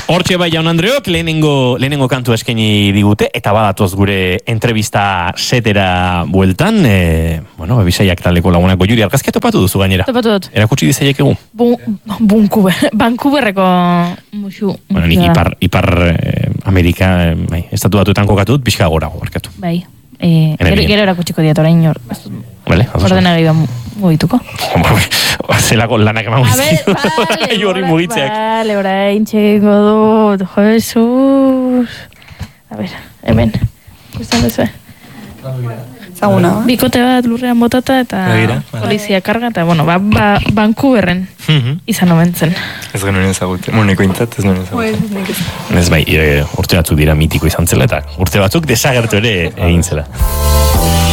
Hortxe bai jaun Andreok, lehenengo kantu eskaini digute, eta badatoz gure entrevista setera bueltan, bisaiak taldeko lagunako Juri Argazkia topatu duzu gainera. Topatu dut. Erakutsi dizaiek egun? Vancouverreko musu. Bueno, nik ipar Amerika, estatu batuetan kokatut, pixka gorago barkatu. Bai. Gero erakutsiko diat orain hor. Vale, ordena gehiago mugituko. Zelako lanak eman guztitu. Horri mugitzeak. Vale, orain txegingo dut. Jesus. A ver, hemen. Gustan duzu. Zaguna. Bikote bat lurrean botata eta polizia karga eta, Vancouverren izan omentzen. Ez genuen ezagute. Moneko intzat ez genuen ezagute. Ez bai, urte batzuk dira mitiko izan zela eta urte batzuk desagertu ere egin zela.